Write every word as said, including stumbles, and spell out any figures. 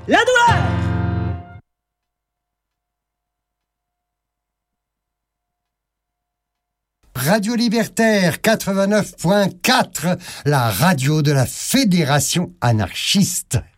la douleur. Radio Libertaire quatre-vingt-neuf point quatre, la radio de la Fédération anarchiste.